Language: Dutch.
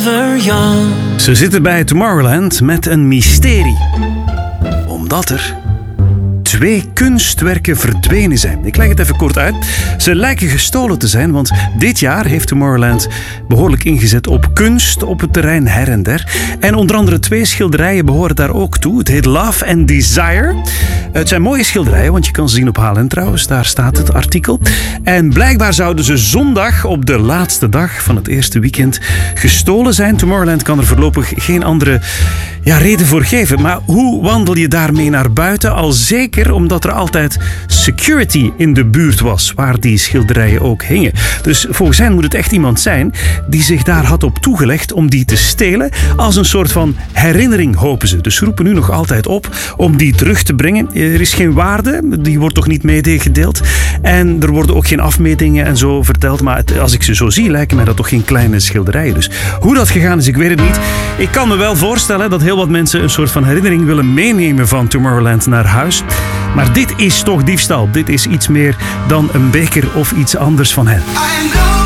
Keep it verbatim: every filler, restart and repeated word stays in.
forever young. Ze zitten bij Tomorrowland met een mysterie. Omdat er twee kunstwerken verdwenen zijn. Ik leg het even kort uit. Ze lijken gestolen te zijn, want dit jaar heeft Tomorrowland behoorlijk ingezet op kunst op het terrein her en der. En onder andere twee schilderijen behoren daar ook toe. Het heet Love and Desire. Het zijn mooie schilderijen, want je kan ze zien op H L N trouwens. Daar staat het artikel. En blijkbaar zouden ze zondag, op de laatste dag van het eerste weekend, gestolen zijn. Tomorrowland kan er voorlopig geen andere ja, reden voor geven. Maar hoe wandel je daarmee naar buiten? Al zeker omdat er altijd security in de buurt was, waar die schilderijen ook hingen. Dus volgens hen moet het echt iemand zijn die zich daar had op toegelegd om die te stelen. Als een soort van herinnering, hopen ze. Dus ze roepen nu nog altijd op om die terug te brengen. Er is geen waarde, die wordt toch niet meegedeeld. En er worden ook geen afmetingen en zo verteld. Maar het, als ik ze zo zie, lijken mij dat toch geen kleine schilderijen. Dus hoe dat gegaan is, ik weet het niet. Ik kan me wel voorstellen dat heel wat mensen een soort van herinnering willen meenemen van Tomorrowland naar huis. Maar dit is toch diefstal. Dit is iets meer dan een beker of iets anders van hen.